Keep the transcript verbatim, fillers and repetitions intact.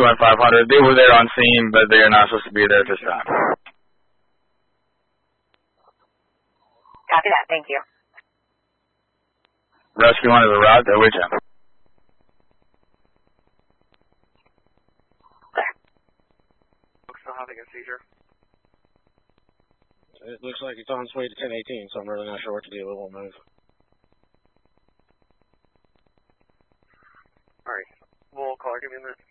Rescue one five hundred. They were there on scene, but they are not supposed to be there at this time. Copy that. Thank you. Rescue one is a route that which end? Still having a seizure. It looks like it's on its way to ten eighteen, so I'm really not sure what to do. It won't move. Alright. We'll call her. Give me a minute.